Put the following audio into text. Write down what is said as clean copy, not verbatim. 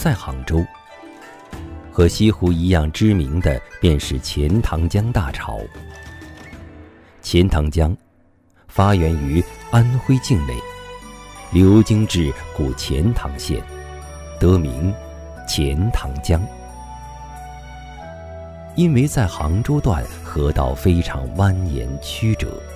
在杭州。和西湖一样知名的便是钱塘江大潮。钱塘江发源于安徽境内，流经至古钱塘县，得名钱塘江。因为在杭州段河道非常蜿蜒曲折，